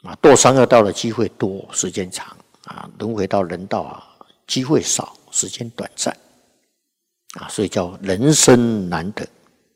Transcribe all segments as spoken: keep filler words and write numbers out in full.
啊，堕三恶道的机会多，时间长啊，轮回到人道啊，机会少，时间短暂啊，所以叫人生难得。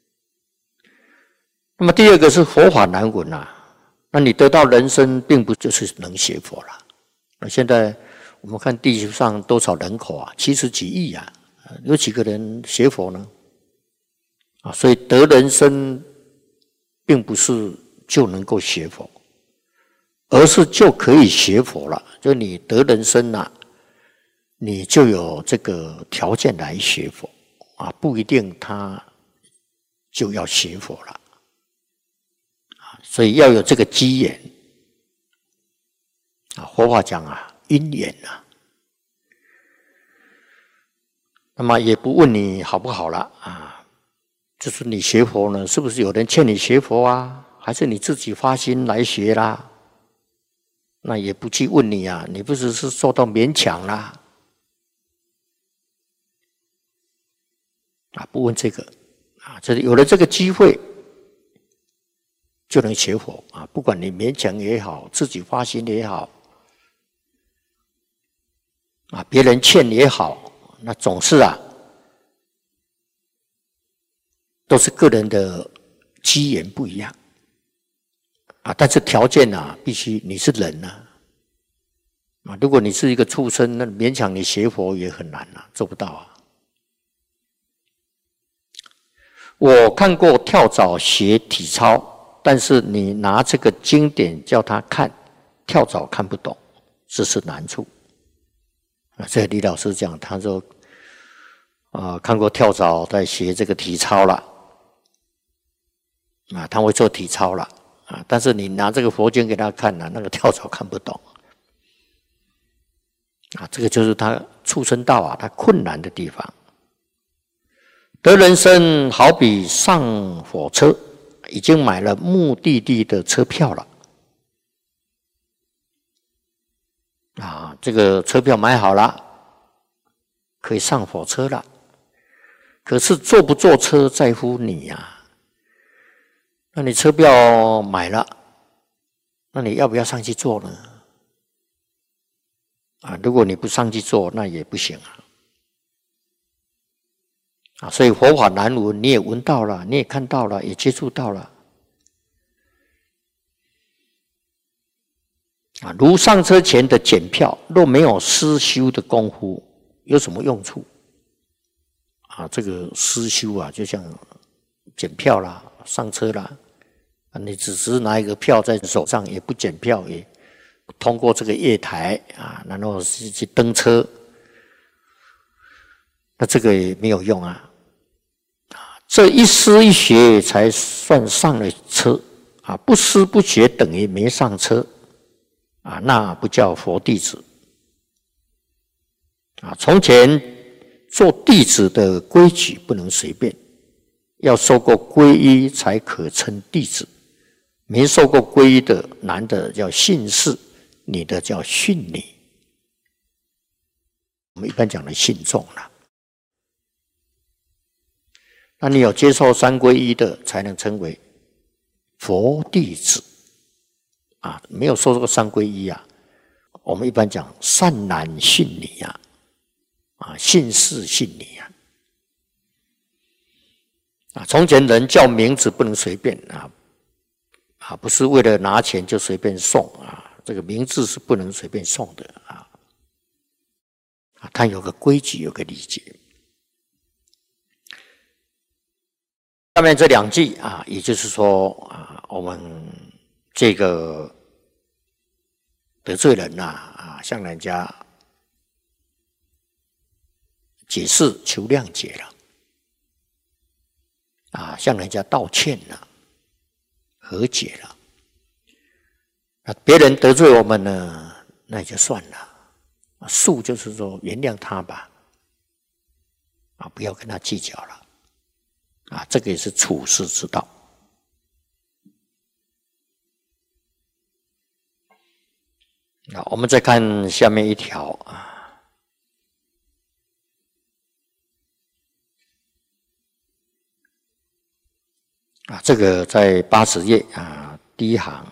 那么第二个是佛法难闻啊，那你得到人生，并不就是能学佛了。那现在我们看地球上多少人口啊，七十几亿啊，有几个人学佛呢？啊，所以得人生，并不是就能够学佛，而是就可以学佛了。就你得人生啊，你就有这个条件来学佛啊，不一定他就要学佛了。所以要有这个机缘啊，佛法讲啊，因缘啊。那么也不问你好不好了啊，就是你学佛呢，是不是有人劝你学佛啊？还是你自己发心来学啦？那也不去问你啊，你不是是受到勉强啦？啊，不问这个啊，这有了这个机会。就能学佛啊！不管你勉强也好，自己发心也好，啊，别人劝也好，那总是啊，都是个人的机缘不一样啊。但是条件啊，必须你是人呐啊！如果你是一个畜生，那勉强你学佛也很难啊，做不到啊。我看过跳蚤学体操。但是你拿这个经典叫他看，跳蚤看不懂，这是难处。啊，这李老师讲，他说，啊、呃，看过跳蚤在学这个体操了，啊，他会做体操了，啊，但是你拿这个佛经给他看呢、啊，那个跳蚤看不懂。啊，这个就是他畜生道啊，他困难的地方。得人生好比上火车。已经买了目的地的车票了，啊，这个车票买好了，可以上火车了。可是坐不坐车在乎你呀、啊。那你车票买了，那你要不要上去坐呢？啊，如果你不上去坐，那也不行啊。啊，所以佛法难闻，你也闻到了，你也看到了，也接触到了。啊，如上车前的检票，若没有思修的功夫，有什么用处？啊，这个思修啊，就像检票啦、上车啦，啊，你只是拿一个票在手上，也不检票，也通过这个月台啊，然后去登车，那这个也没有用啊。这一思一学才算上了车啊，不思不学等于没上车啊，那不叫佛弟子啊。从前做弟子的规矩不能随便，要受过皈依才可称弟子，没受过皈依的，男的叫信士，女的叫训女。我们一般讲的信众啦。那你有接受三皈依的，才能称为佛弟子啊。没有受这个三皈依啊，我们一般讲善男信女啊，啊信士信女啊。啊，从前人叫名字不能随便啊，啊不是为了拿钱就随便送啊，这个名字是不能随便送的啊。啊，它有个规矩，有个礼节。下面这两句啊，也就是说啊，我们这个得罪人呐啊，向人家解释求谅解了啊，向人家道歉了，和解了。那别人得罪我们呢，那也就算了。恕就是说原谅他吧，啊，不要跟他计较了。啊，这个也是处世之道。那我们再看下面一条啊，啊，这个在八十页啊第一行